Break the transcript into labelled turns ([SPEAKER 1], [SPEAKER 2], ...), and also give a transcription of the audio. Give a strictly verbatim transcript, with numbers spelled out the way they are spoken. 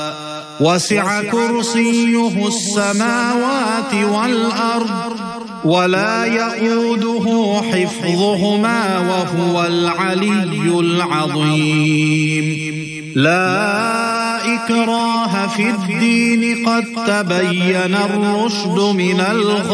[SPEAKER 1] وسع كرسيه السماوات والأرض ولا يئوده حفظهما وهو العلي العظيم. لا إكراه في الدين قد تبين الرشد من الغي